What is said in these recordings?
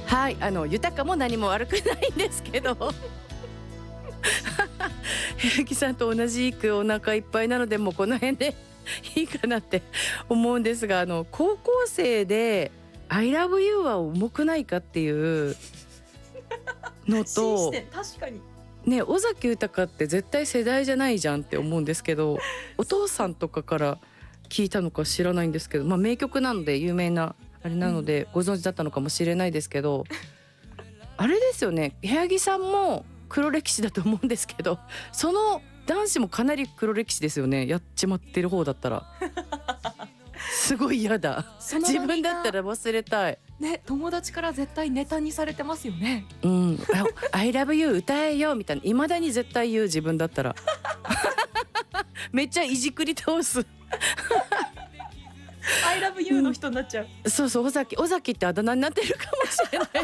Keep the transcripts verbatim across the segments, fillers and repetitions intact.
はい、あの豊かも何も悪くないんですけど平木さんと同じくお腹いっぱいなので、もうこの辺でいいかなって思うんですが、あの高校生で I love you は重くないかっていうのと確かにね、尾崎豊って絶対世代じゃないじゃんって思うんですけど、お父さんとかから聞いたのか知らないんですけど、まあ名曲なので有名なあれなのでご存知だったのかもしれないですけど、あれですよね、部屋着さんも黒歴史だと思うんですけど、その男子もかなり黒歴史ですよね、やっちまってる方だったらすごい嫌だ。自分だったら忘れたいね、友達から絶対ネタにされてますよね。 うん、I love you 歌えよみたいな、未だに絶対言う自分だったらめっちゃいじくり倒す I love you の人になっちゃう、 うん、そうそう、尾崎尾崎ってあだ名になってるかもしれない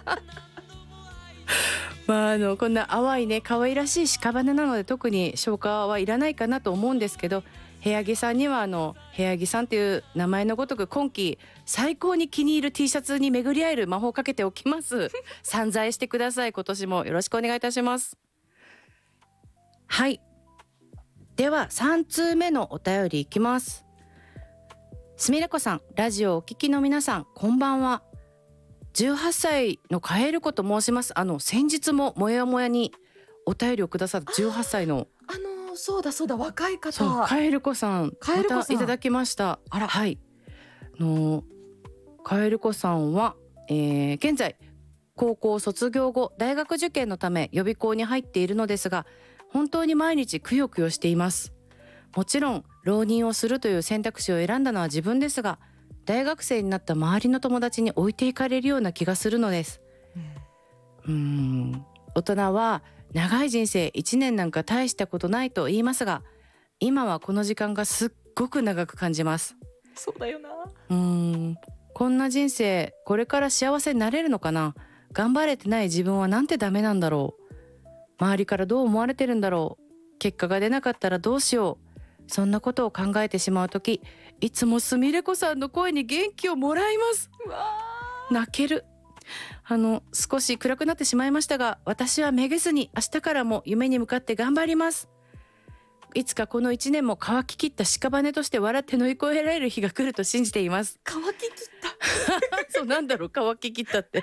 まああのこんな淡いね可愛らしい屍なので特に消化はいらないかなと思うんですけど、部屋着さんにはあの部屋着さんという名前のごとく今季最高に気に入る T シャツに巡り合える魔法をかけておきます散財してください。今年もよろしくお願いいたします。はい、ではさん通目のお便りいきます。すみれこさん、ラジオをお聞きの皆さん、こんばんは。じゅうはっさいのカエルコと申します。あの先日ももやもやにお便りをくださったじゅうはっさいのあのそうだそうだ、若い方、 そうカエルコさん、 カエルコさんまたいただきました。 あら、 はい、あのカエルコさんは、えー、現在高校卒業後大学受験のため予備校に入っているのですが、本当に毎日くよくよしています。もちろん浪人をするという選択肢を選んだのは自分ですが、大学生になった周りの友達に置いていかれるような気がするのです。うーん、大人は長い人生いちねんなんか大したことないと言いますが、今はこの時間がすっごく長く感じます。 そうだよな。 うーん、こんな人生これから幸せになれるのかな。頑張れてない自分はなんてダメなんだろう。周りからどう思われてるんだろう。結果が出なかったらどうしよう。そんなことを考えてしまうとき、いつもすみれこさんの声に元気をもらいます。 うわ泣ける。あの少し暗くなってしまいましたが、私はめげずに明日からも夢に向かって頑張ります。いつかこのいちねんも乾ききった屍として笑って乗り越えられる日が来ると信じています。 乾ききったそう、なんだろう、乾ききったって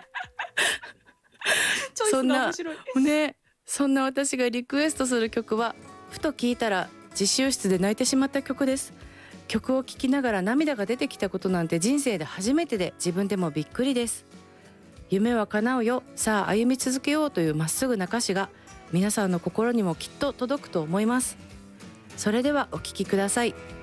チョイスが面白いね。そんな私がリクエストする曲は、ふと聞いたら自習室で泣いてしまった曲です。曲を聴きながら涙が出てきたことなんて人生で初めてで、自分でもびっくりです。夢は叶うよ、さあ歩み続けようというまっすぐな歌詞が皆さんの心にもきっと届くと思います。それではお聴きください。